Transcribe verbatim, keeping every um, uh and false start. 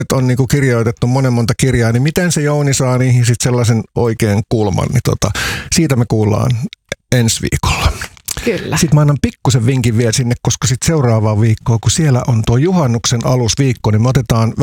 että on niinku kirjoitettu monen monta kirjaa, niin miten se Jouni saa niihin sitten sellaisen oikean kulman, niin tota, siitä me kuullaan ensi viikolla. Kyllä. Sitten mä annan pikkusen vinkin vielä sinne, koska sitten seuraavaan viikkoon, kun siellä on tuo juhannuksen alusviikko, niin me otetaan